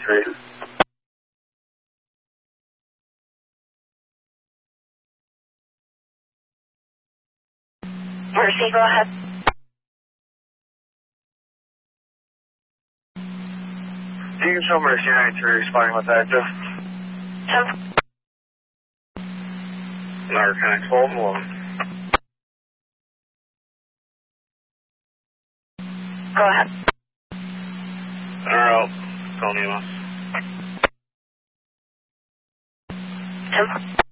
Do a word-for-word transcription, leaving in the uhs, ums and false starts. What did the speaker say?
three. Mercy, go ahead. You can show Mercy ninety-three responding with active. ten. Number connect twelve one. Go ahead. Center out. Call Nemo. ten.